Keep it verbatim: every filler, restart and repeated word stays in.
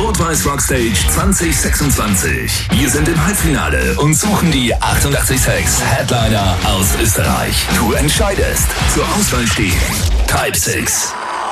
Rot-Weiß Rockstage zwanzig sechsundzwanzig. Wir sind im Halbfinale und suchen die achtundachtzig Komma sechs Headliner aus Österreich. Du entscheidest. Zur Auswahl stehen Type sechs,